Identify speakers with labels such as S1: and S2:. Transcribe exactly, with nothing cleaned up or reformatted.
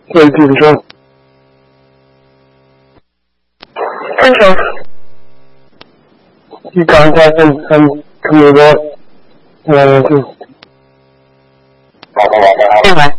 S1: 对，请说。
S2: 分手。
S1: 你刚才问问那个，呃，就。
S2: 另外。